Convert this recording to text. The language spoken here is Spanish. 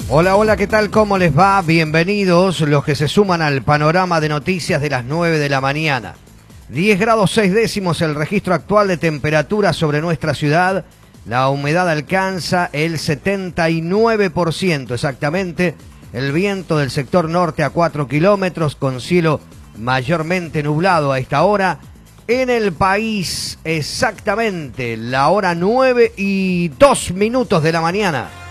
Hola, hola, ¿qué tal? ¿Cómo les va? Bienvenidos los que se suman al panorama de noticias de las 9 de la mañana. 10 grados 6 décimos el registro actual de temperatura sobre nuestra ciudad. La humedad alcanza el 79% exactamente. El viento del sector norte a 4 kilómetros con cielo mayormente nublado a esta hora. En el país exactamente la hora 9:02 de la mañana.